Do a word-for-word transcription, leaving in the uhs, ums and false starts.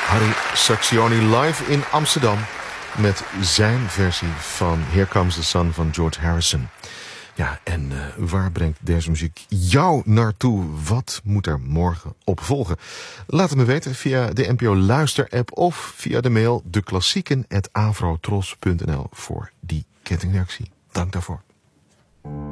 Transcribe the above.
Harry Saxioni live in Amsterdam met zijn versie van Here Comes the Sun van George Harrison. Ja, en uh, waar brengt deze muziek jou naartoe? Wat moet er morgen op volgen? Laat het me weten via de N P O Luister-app of via de mail deklassieken apenstaartje avrotros punt n l voor die kettingreactie. Dank daarvoor.